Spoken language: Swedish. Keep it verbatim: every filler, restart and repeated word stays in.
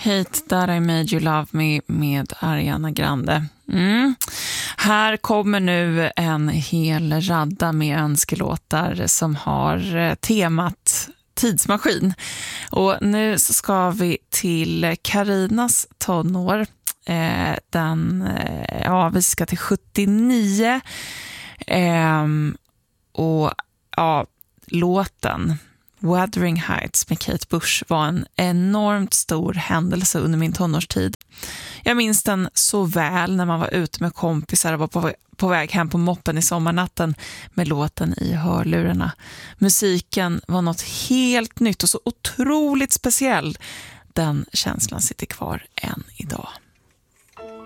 Hate That I Made You Love Me med Ariana Grande. Mm. Här kommer nu en hel radda med önskelåtar som har temat tidsmaskin. Och nu så ska vi till Karinas tonår. Eh, den, eh, ja, vi ska till sjuttionio. Eh, och ja, låten Wuthering Heights med Kate Bush var en enormt stor händelse under min tonårstid. Jag minns den så väl när man var ute med kompisar och var på, på väg hem på moppen i sommarnatten med låten i hörlurarna. Musiken var något helt nytt och så otroligt speciell. Den känslan sitter kvar än idag.